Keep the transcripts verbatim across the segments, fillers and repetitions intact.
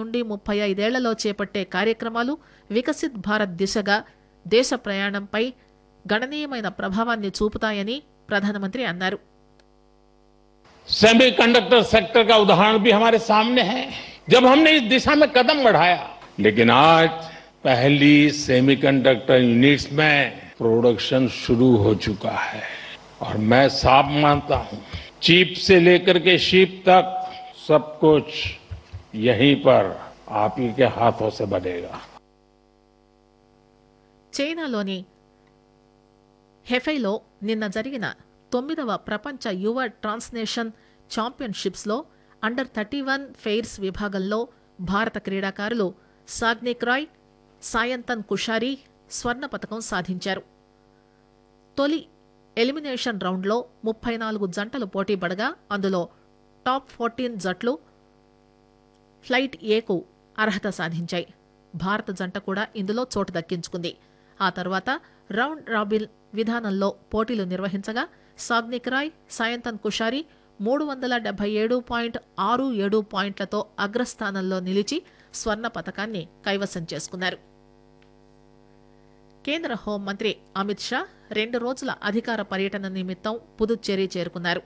నుండి ముప్పై ఐదేళ్లలో చేపట్టే కార్యక్రమాలు వికసిత్ భారత్ దిశగా దేశ ప్రయాణంపై గణనీయమైన ప్రభావాన్ని చూపుతాయని ప్రధానమంత్రి అన్నారు. सेमीकंडक्टर सेक्टर का उदाहरण भी हमारे सामने है. जब हमने इस दिशा में कदम बढ़ाया, लेकिन आज पहली सेमीकंडक्टर यूनिट्स में प्रोडक्शन शुरू हो चुका है और मैं साफ मानता हूं, चिप से लेकर के शिप तक सब कुछ यहीं पर आप ही के हाथों से बनेगा. చైనాలోని హెఫైలో నిన్న జరిగిన తొమ్మిదవ ప్రపంచ యువ ట్రాన్స్నేషన్ ఛాంపియన్షిప్స్లో అండర్ థర్టీ వన్ ఫెయిర్స్ విభాగంలో భారత క్రీడాకారులు సాగ్నిక్ రాయ్, సాయంతన్ కుషారి స్వర్ణ పతకం సాధించారు. తొలి ఎలిమినేషన్ రౌండ్లో ముప్పై నాలుగు జంటలు పోటీపడగా అందులో టాప్ ఫోర్టీన్ జట్లు ఫ్లైట్ ఏకు అర్హత సాధించాయి. భారత జంట కూడా ఇందులో చోటు దక్కించుకుంది. ఆ తర్వాత రౌండ్ రాబిన్ విధానంలో పోటీలు నిర్వహించగా సాగ్నిక్ రాయ్, సాయంతన్ కుషారి మూడు వందల డెబ్బై ఏడు పాయింట్ ఆరు ఏడు పాయింట్లతో అగ్రస్థానంలో నిలిచి స్వర్ణ పతకాన్ని కైవసం చేసుకున్నారు. కేంద్ర హోంమంత్రి అమిత్ షా రెండు రోజుల అధికార పర్యటన నిమిత్తం పుదుచ్చేరి చేరుకున్నారు.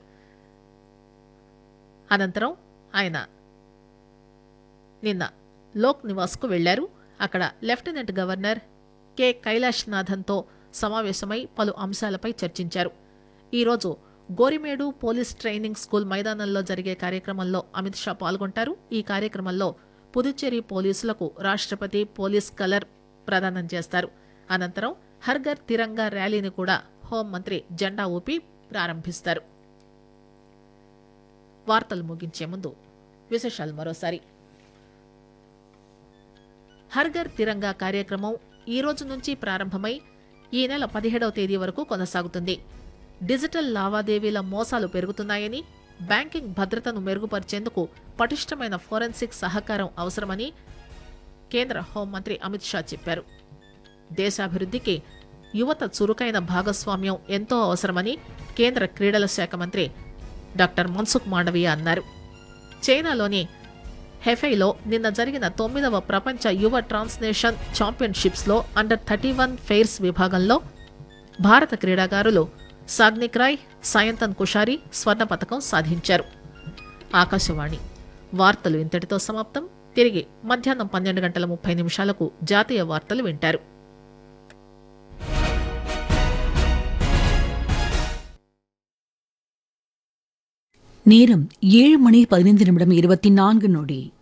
అనంతరం ఆయన నిన్న లోక్ నివాస్కు వెళ్లారు. అక్కడ లెఫ్టినెంట్ గవర్నర్ కె కైలాష్నాథన్తో సమావేశమై పలు అంశాలపై చర్చించారు. ఈరోజు గోరిమేడు పోలీస్ ట్రైనింగ్ స్కూల్ మైదానంలో జరిగే కార్యక్రమంలో అమిత్ షా పాల్గొంటారు. ఈ కార్యక్రమంలో పుదుచ్చేరి పోలీసులకు రాష్ట్రపతి పోలీస్ కలర్ ప్రదానం చేస్తారు. అనంతరం హర్ఘర్ తిరంగా ర్యాలీని కూడా హోంమంత్రి జెండా ఊపి ప్రారంభిస్తారు. వార్తలు ముగించే ముందు విశేషాలు మరోసారి. హర్ఘర్ తిరంగా కార్యక్రమం ఈ రోజు నుంచి ప్రారంభమై ఈ నెల పదిహేడవ తేదీ వరకు కొనసాగుతుంది. డిజిటల్ లావాదేవీల మోసాలు పెరుగుతున్నాయని, బ్యాంకింగ్ భద్రతను మెరుగుపరిచేందుకు పటిష్టమైన ఫోరెన్సిక్ సహకారం అవసరమని కేంద్ర హోంమంత్రి అమిత్ షా చెప్పారు. దేశాభివృద్ధికి యువత చురుకైన భాగస్వామ్యం ఎంతో అవసరమని కేంద్ర క్రీడల శాఖ మంత్రి డాక్టర్ మన్సుఖ్ మాండవీయ అన్నారు. చైనాలోని హెఫైలో నిన్న జరిగిన తొమ్మిదవ ప్రపంచ యువ ట్రాన్స్నేషన్ ఛాంపియన్షిప్స్లో అండర్ థర్టీ వన్ ఫెయిర్స్ విభాగంలో భారత క్రీడాకారులు సాగ్నిక్ రాయ్, సాయంతన్ కుషారి స్వర్ణ పతకం సాధించారు. ఆకాశవాణి వార్తలు ఇంతటితో సమాప్తం. తిరిగి మధ్యాహ్నం పన్నెండు గంటల ముప్పై నిమిషాలకు జాతీయ వార్తలు వింటారు. நேரம் ஏழு மணி பதினைந்து நிமிடம் இருபத்தி நான்கு நொடி.